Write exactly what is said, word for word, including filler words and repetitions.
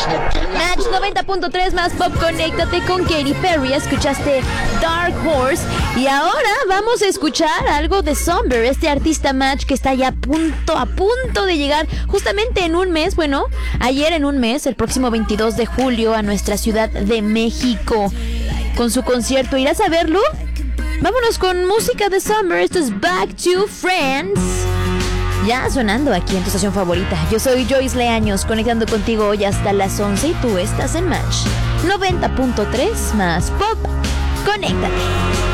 Match noventa punto tres más pop, conéctate con Katy Perry. Escuchaste Dark Horse. Y ahora vamos a escuchar algo de Somber, este artista Match que está ya a punto, a punto de llegar justamente en un mes. Bueno, ayer en un mes, el próximo veintidós de julio, a nuestra Ciudad de México con su concierto. ¿Irás a verlo? Vámonos con música de Somber. Esto es Back to Friends. Ya sonando aquí en tu estación favorita. Yo soy Joyce Leaños, conectando contigo hoy hasta las once y tú estás en Match noventa punto tres más pop. Conéctate.